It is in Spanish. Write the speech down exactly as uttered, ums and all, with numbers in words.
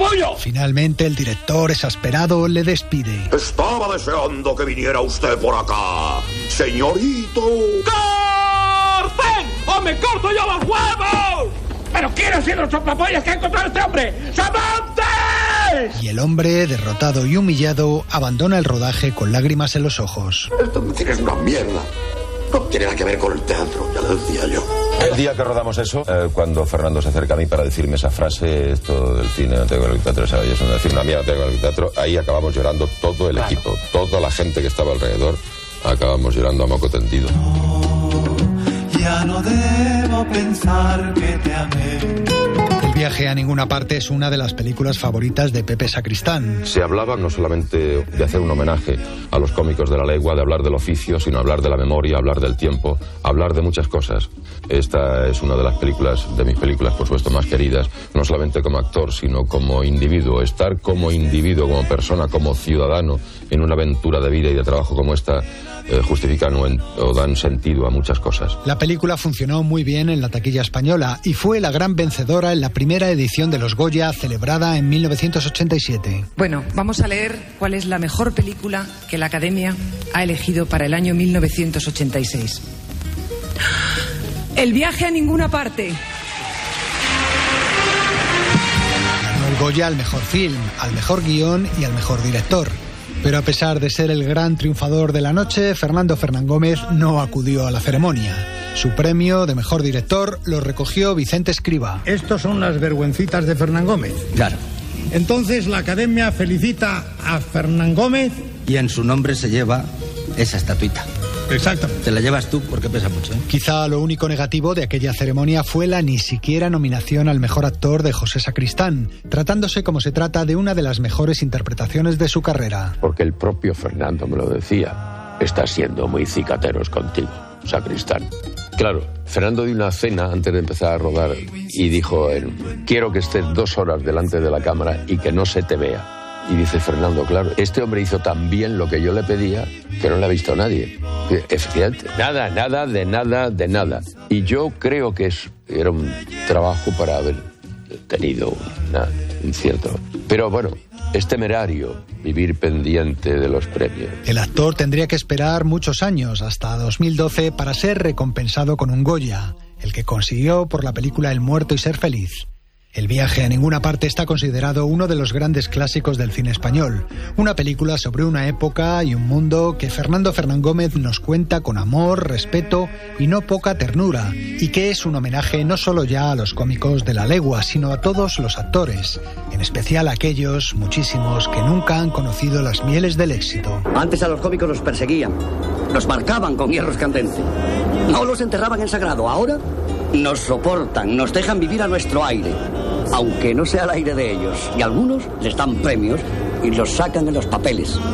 ¡Pollo! Finalmente, el director, exasperado, le despide. Estaba deseando que viniera usted por acá, señorito. ¡Corten! ¡O me corto yo los huevos! ¿Pero quién ha sido los soplapollas que ha encontrado este hombre? ¡Samantes! Y el hombre, derrotado y humillado, abandona el rodaje con lágrimas en los ojos. Esto me es una mierda. No tiene nada que ver con el teatro, ya lo decía yo. El día que rodamos eso, eh, cuando Fernando se acerca a mí para decirme esa frase, esto del cine, no tengo el teatro, ¿sabes? Es decir, una mierda, tengo el teatro, ahí acabamos llorando todo el claro. equipo, toda la gente que estaba alrededor, acabamos llorando a moco tendido. No, ya no debo pensar que te amé. El viaje a ninguna parte es una de las películas favoritas de Pepe Sacristán. Se hablaba no solamente de hacer un homenaje a los cómicos de la legua, de hablar del oficio, sino hablar de la memoria, hablar del tiempo, hablar de muchas cosas. Esta es una de las películas, de mis películas, por supuesto, más queridas, no solamente como actor, sino como individuo. Estar como individuo, como persona, como ciudadano, en una aventura de vida y de trabajo como esta, eh, justifican o, en, o dan sentido a muchas cosas. La película funcionó muy bien en la taquilla española y fue la gran vencedora en la primera edición de los Goya, celebrada en mil novecientos ochenta y siete. Bueno, vamos a leer cuál es la mejor película que la Academia ha elegido para el año mil novecientos ochenta y seis. El viaje a ninguna parte. Ganó el Goya al mejor film, al mejor guión y al mejor director. Pero a pesar de ser el gran triunfador de la noche, Fernando Fernán Gómez no acudió a la ceremonia. Su premio de mejor director lo recogió Vicente Escriba. Estos son las vergüencitas de Fernán Gómez. Claro. Entonces la Academia felicita a Fernán Gómez. Y en su nombre se lleva esa estatuita. Exacto. Te la llevas tú porque pesa mucho, ¿eh? Quizá lo único negativo de aquella ceremonia fue la ni siquiera nominación al mejor actor de José Sacristán, tratándose como se trata de una de las mejores interpretaciones de su carrera. Porque el propio Fernando me lo decía. Está siendo muy cicateros contigo, Sacristán. Claro, Fernando dio una cena antes de empezar a rodar y dijo él, quiero que estés dos horas delante de la cámara y que no se te vea. Y dice Fernando, claro, este hombre hizo tan bien lo que yo le pedía que no le ha visto nadie. Efectivamente, nada, nada, de nada, de nada. Y yo creo que es, era un trabajo para haber tenido una, un cierto... Pero bueno, es temerario vivir pendiente de los premios. El actor tendría que esperar muchos años, hasta dos mil doce, para ser recompensado con un Goya, el que consiguió por la película El muerto y ser feliz. El viaje a ninguna parte está considerado uno de los grandes clásicos del cine español, una película sobre una época y un mundo que Fernando Fernán Gómez nos cuenta con amor, respeto y no poca ternura, y que es un homenaje no solo ya a los cómicos de la legua, sino a todos los actores, en especial a aquellos, muchísimos, que nunca han conocido las mieles del éxito. Antes a los cómicos los perseguían, los marcaban con hierros candentes, no los enterraban en sagrado, ahora nos soportan, nos dejan vivir a nuestro aire, aunque no sea el aire de ellos, y algunos les dan premios y los sacan en los papeles.